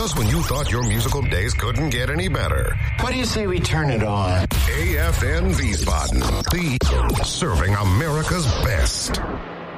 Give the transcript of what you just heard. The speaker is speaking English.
just when you thought your musical days couldn't get any better. What do you say we turn it on? AFN Wiesbaden, the serving America's best.